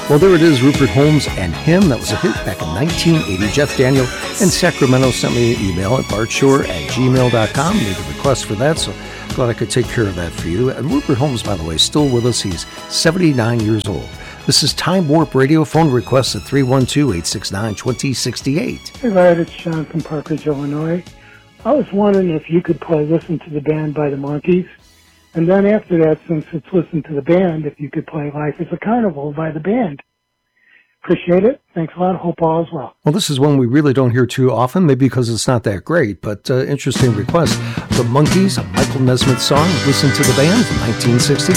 Well, there it is, Rupert Holmes and Him. That was a hit back in 1980. Jeff Daniel in Sacramento sent me an email at bartshore@gmail.com. Made a request for that, so glad I could take care of that for you. And Rupert Holmes, by the way, is still with us. He's 79 years old. This is Time Warp Radio. Phone requests at 312-869-2068. Hey, Larry, it's John from Parkridge, Illinois. I was wondering if you could play Listen to the Band by the Monkees. And then after that, since it's Listen to the Band, if you could play Life is a Carnival by the band. Appreciate it. Thanks a lot. Hope all is well. Well, this is one we really don't hear too often, maybe because it's not that great, but interesting request. The Monkees, a Michael Nesmith song, Listen to the Band from 1969.